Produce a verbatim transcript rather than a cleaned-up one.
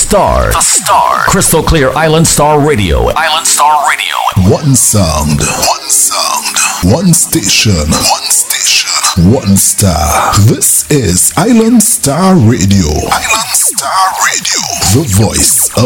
Star. The Star. Crystal Clear Island Star Radio. Island Star Radio. One sound. One sound. One station. One station. One star. This is Island Star Radio. Island Star Radio. The voice of